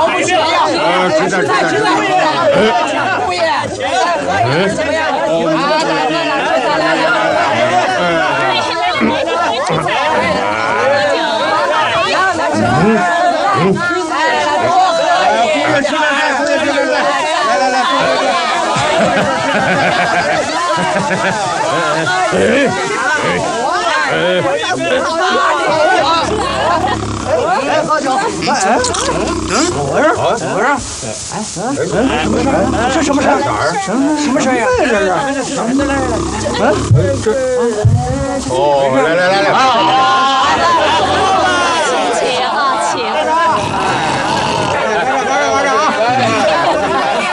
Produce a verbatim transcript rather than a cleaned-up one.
好不起呀！ 吃点吃点吃点。 姑爷，喝一点怎么样？啊，来来来来来来来。 来喝酒！哎，怎么回事？怎么回事？哎，这什么事儿？什么事儿呀？这是。嗯，这。哦，来来